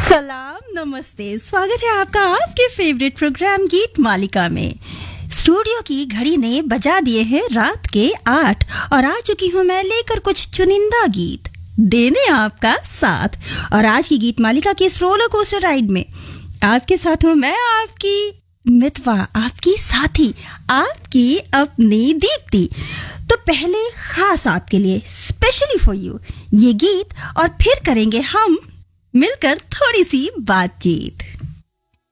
सलाम नमस्ते, स्वागत है आपका आपके फेवरेट प्रोग्राम गीत मालिका में। स्टूडियो की घड़ी ने बजा दिए हैं रात के 8 और आ चुकी हूँ मैं लेकर कुछ चुनिंदा गीत देने आपका साथ। और आज की गीत मालिका की इस रोलर कोस्टर राइड में आपके साथ हूँ मैं, आपकी मितवा, आपकी साथी, आपकी अपनी दीप्ति। तो पहले खास आपके लिए, स्पेशली फॉर यू, ये गीत और फिर करेंगे हम मिलकर थोड़ी सी बातचीत।